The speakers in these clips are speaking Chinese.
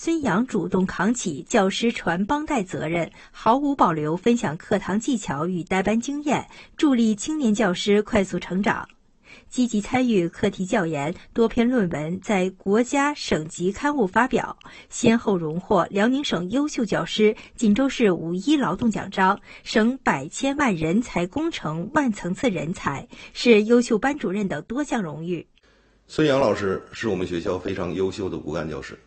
孙杨主动扛起教师传帮带责任，毫无保留分享课堂技巧与带班经验，助力青年教师快速成长。积极参与课题教研，多篇论文在国家省级刊物发表，先后荣获辽宁省优秀教师、锦州市5.1劳动奖章、省百千万人才工程万层次人才，是优秀班主任等多项荣誉。 孙杨老师是我们学校非常优秀的骨干教师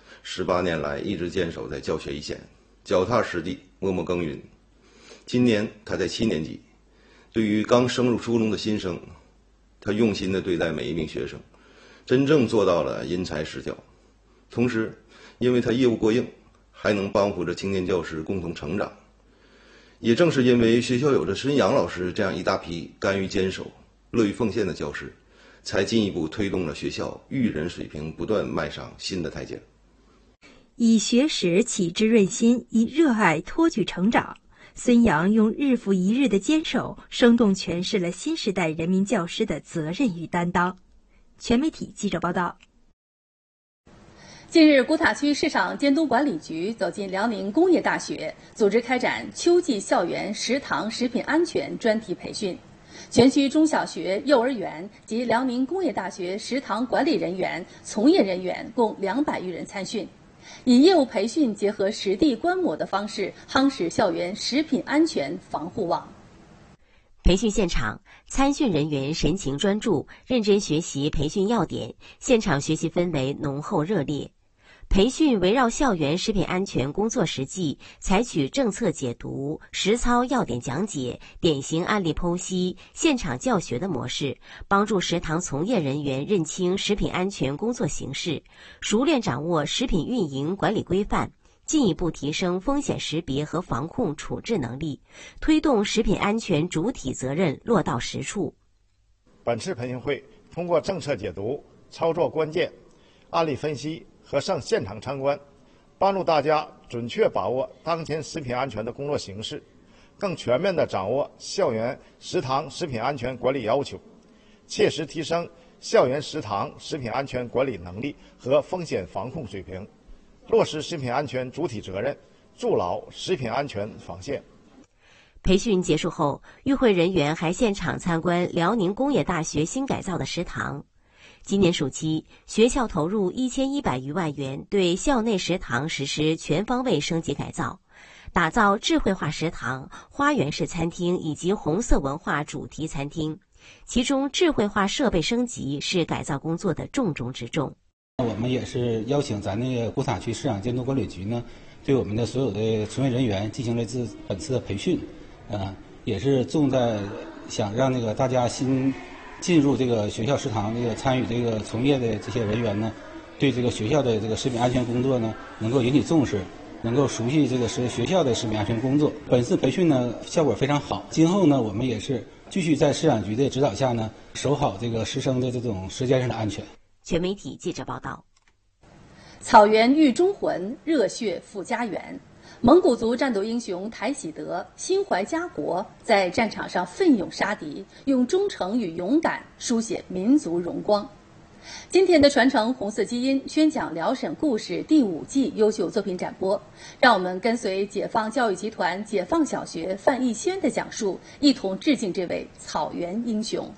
，18年来一直坚守在教学一线，脚踏实地，默默耕耘。今年他在7年级，对于刚升入初中的新生，他用心地对待每一名学生，真正做到了因材施教。同时，因为他业务过硬，还能帮扶着青年教师共同成长。也正是因为学校有着孙杨老师这样一大批甘于坚守、乐于奉献的教师，才进一步推动了学校育人水平不断迈上新的台阶。 以学识启智润心，以热爱托举成长。孙杨用日复一日的坚守，生动诠释了新时代人民教师的责任与担当。全媒体记者报道。 近日，古塔区市场监督管理局走进辽宁工业大学，组织开展秋季校园食堂食品安全专题培训。全区中小学、幼儿园及辽宁工业大学食堂管理人员、从业人员共200余人参训。以业务培训结合实地观摩的方式，夯实校园食品安全防护网。 培训现场，参训人员神情专注，认真学习培训要点，现场学习氛围浓厚热烈。培训围绕校园食品安全工作实际，采取政策解读、实操要点讲解、典型案例剖析、现场教学的模式，帮助食堂从业人员认清食品安全工作形势，熟练掌握食品运营管理规范，进一步提升风险识别和防控处置能力，推动食品安全主体责任落到实处。 本次培训会通过政策解读、操作关键、案例分析和现场参观，帮助大家准确把握当前食品安全的工作形势，更全面地掌握校园食堂食品安全管理要求，切实提升校园食堂食品安全管理能力和风险防控水平，落实食品安全主体责任，筑牢食品安全防线。 培训结束后，与会人员还现场参观辽宁工业大学新改造的食堂。今年暑期，学校投入1100余万元对校内食堂实施全方位升级改造，打造智慧化食堂、花园式餐厅以及红色文化主题餐厅。其中，智慧化设备升级是改造工作的重中之重。 我们也是邀请咱那个古塔区市场监督管理局呢，对我们的所有的从业人员进行了本次的培训，也是重在想让那个大家新进入这个学校食堂这个参与这个从业的这些人员呢，对这个学校的这个食品安全工作呢能够引起重视，能够熟悉这个学校的食品安全工作。本次培训呢效果非常好，今后呢我们也是继续在市场局的指导下呢，守好这个师生的这种时间上的安全。 全媒体记者报道。 草原育忠魂，热血复家园。蒙古族战斗英雄台喜德心怀家国，在战场上奋勇杀敌，用忠诚与勇敢书写民族荣光。今天的传承红色基因宣讲辽沈故事第5季优秀作品展播，让我们跟随解放教育集团解放小学范逸轩的讲述，一同致敬这位草原英雄。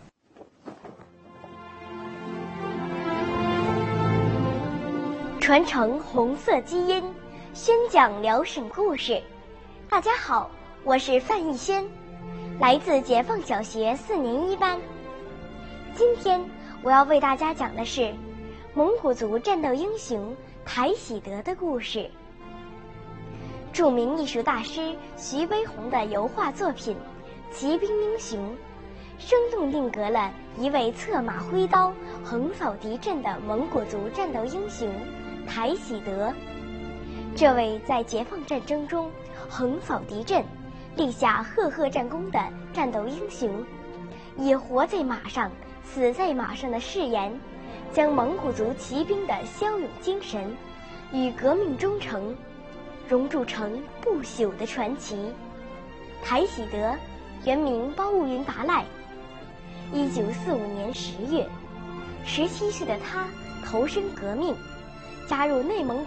传承红色基因，宣讲辽沈故事。大家好，我是范逸轩，来自解放小学4年1班。今天我要为大家讲的是蒙古族战斗英雄台喜德的故事。著名艺术大师徐悲鸿的油画作品《骑兵英雄》，生动定格了一位策马挥刀横扫敌阵的蒙古族战斗英雄台喜德。这位在解放战争中横扫敌阵，立下赫赫战功的战斗英雄，以活在马上死在马上的誓言，将蒙古族骑兵的骁勇精神与革命忠诚熔铸成不朽的传奇。台喜德原名包务云达赖，1945年10月，17岁的他投身革命，加入内蒙古